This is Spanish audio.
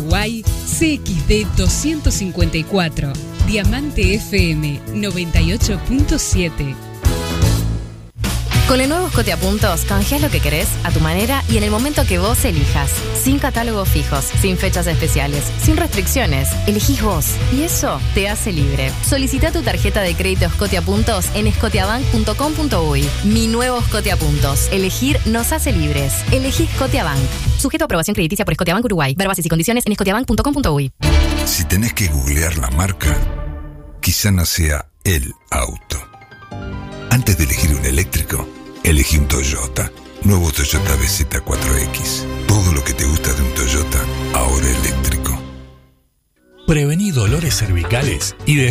Uruguay, CXD 254, Diamante FM 98.7. Con el nuevo Scotia Puntos, canjeás lo que querés a tu manera y en el momento que vos elijas. Sin catálogos fijos, sin fechas especiales, sin restricciones. Elegís vos. Y eso te hace libre. Solicita tu tarjeta de crédito Scotia Puntos en scotiabank.com.uy. Mi nuevo Scotia Puntos. Elegir nos hace libres. Elegí Scotiabank. Sujeto a aprobación crediticia por Scotiabank Uruguay. Ver bases y condiciones en scotiabank.com.uy. Si tenés que googlear la marca, quizá no sea el auto. Antes de elegir un eléctrico, elegí un Toyota. Nuevo Toyota BZ4X. Todo lo que te gusta de un Toyota, ahora eléctrico. Prevení dolores cervicales y